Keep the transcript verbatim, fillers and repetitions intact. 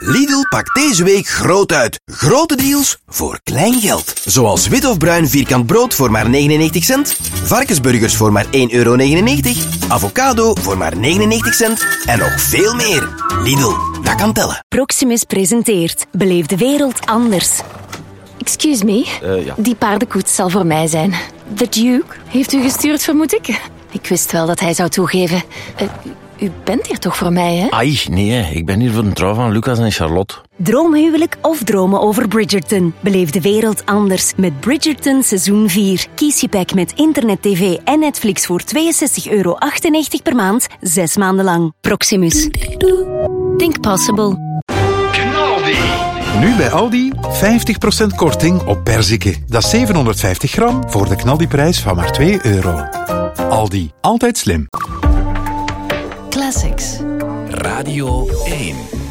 Lidl pakt deze week groot uit. Grote deals voor klein geld. Zoals wit of bruin vierkant brood voor maar negenennegentig cent. Varkensburgers voor maar één euro negenennegentig. Avocado voor maar negenennegentig cent. En nog veel meer. Lidl, dat kan tellen. Proximus presenteert Beleef de wereld anders. Excuse me, Uh, ja. die paardenkoets zal voor mij zijn. The Duke heeft u gestuurd, vermoed ik? Ik wist wel dat hij zou toegeven. Uh, u bent hier toch voor mij, hè? Ai, nee, ik ben hier voor de trouw van Lucas en Charlotte. Droomhuwelijk of dromen over Bridgerton. Beleef de wereld anders met Bridgerton seizoen vier. Kies je pack met internet, tv en Netflix voor tweeënzestig euro achtennegentig per maand, zes maanden lang. Proximus. Think possible. Knaldi. Nu bij Aldi vijftig procent korting op perziken. Dat is zevenhonderdvijftig gram voor de knaldiprijs van maar twee euro. Aldi, altijd slim. Classics. Radio één.